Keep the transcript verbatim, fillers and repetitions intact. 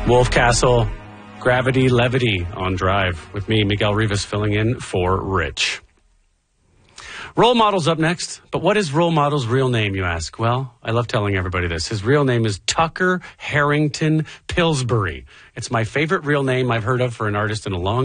Wolf Castle, Gravity Levity on Drive with me, Miguel Rivas, filling in for Rich. Role Model's up next, but what is Role Model's real name, you ask? Well, I love telling everybody this. His real name is Tucker Harrington Pillsbury. It's my favorite real name I've heard of for an artist in a long